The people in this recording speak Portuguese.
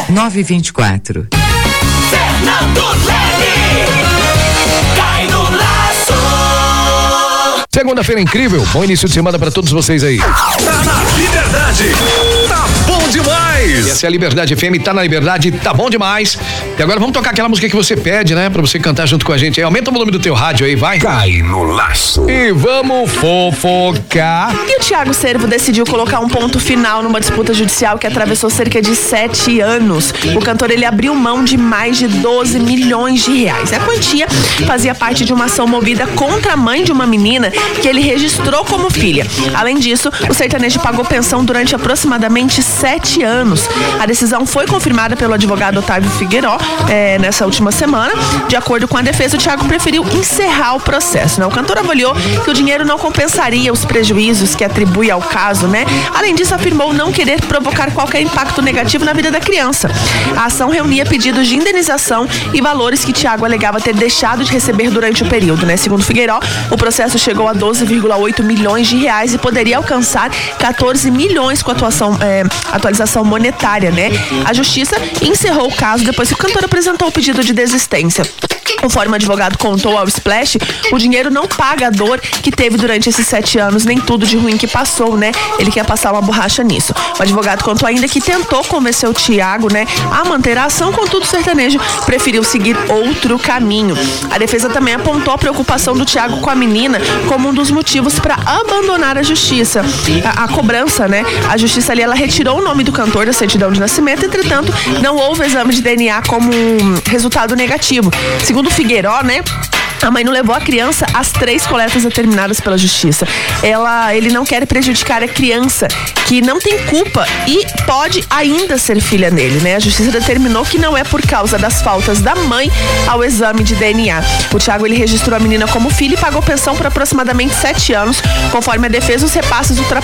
924. Fernando Leme, cai no laço. Segunda-feira incrível, bom início de semana pra todos vocês aí. Tá na Liberdade, tá bom demais. E essa é a Liberdade FM, tá na Liberdade, tá bom demais. E agora vamos tocar aquela música que você pede, né? Pra você cantar junto com a gente aí. Aumenta o volume do teu rádio aí, vai. Cai no laço. E vamos fofocar. E o Thiago Servo decidiu colocar um ponto final numa disputa judicial que atravessou cerca de 7 anos. O cantor, ele abriu mão de mais de 12 milhões de reais. A quantia fazia parte de uma ação movida contra a mãe de uma menina que ele registrou como filha. Além disso, o sertanejo pagou pensão durante aproximadamente 7 anos. A decisão foi confirmada pelo advogado Otávio Figueiró nessa última semana. De acordo com a defesa, o Thiago preferiu encerrar o processo, né? O cantor avaliou que o dinheiro não compensaria os prejuízos que atribui ao caso, né? Além disso, afirmou não querer provocar qualquer impacto negativo na vida da criança. A ação reunia pedidos de indenização e valores que Thiago alegava ter deixado de receber durante o período, né? Segundo Figueiró, o processo chegou a 12,8 milhões de reais e poderia alcançar 14 milhões com atualização monetária, né? A justiça encerrou o caso depois que o cantor apresentou o pedido de desistência. Conforme o advogado contou ao Splash, o dinheiro não paga a dor que teve durante esses 7 anos, nem tudo de ruim que passou, né? Ele quer passar uma borracha nisso. O advogado contou ainda que tentou convencer o Thiago, né, a manter a ação, contudo o sertanejo preferiu seguir outro caminho. A defesa também apontou a preocupação do Thiago com a menina como um dos motivos para abandonar a justiça. A cobrança, né? A justiça ali, ela retirou o nome do cantor da certidão de nascimento, entretanto, não houve exame de DNA como resultado negativo. Segundo Figueiró, né? A mãe não levou a criança às 3 coletas determinadas pela justiça. Ele não quer prejudicar a criança, que não tem culpa e pode ainda ser filha dele, né? A justiça determinou que não é por causa das faltas da mãe ao exame de DNA. O Thiago, ele registrou a menina como filha e pagou pensão por aproximadamente 7 anos. Conforme a defesa, os repasses